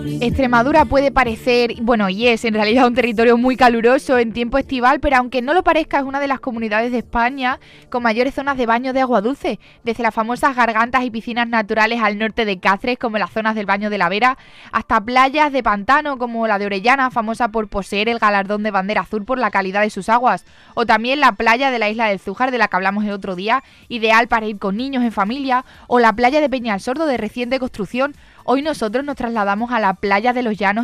Extremadura puede parecer, bueno, y es en realidad un territorio muy caluroso en tiempo estival, pero aunque no lo parezca, es una de las comunidades de España con mayores zonas de baño de agua dulce, desde las famosas gargantas y piscinas naturales al norte de Cáceres, como las zonas del Baño de la Vera, hasta playas de pantano como la de Orellana, famosa por poseer el galardón de bandera azul por la calidad de sus aguas, o también la playa de la isla del Zújar, de la que hablamos el otro día, ideal para ir con niños en familia, o la playa de Peñalsordo, de reciente construcción. Hoy nosotros nos trasladamos a la playa de los Llanos